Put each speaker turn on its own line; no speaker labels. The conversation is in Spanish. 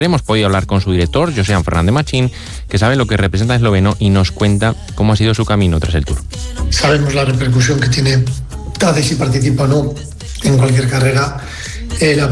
Hemos podido hablar con su director, Josean Fernández Machín, que sabe lo que representa esloveno y nos cuenta cómo ha sido su camino tras el Tour.
Sabemos la repercusión que tiene Tadej si participa o no en cualquier carrera. La